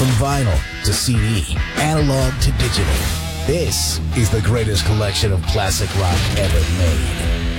From vinyl to CD, analog to digital, this is the greatest collection of classic rock ever made.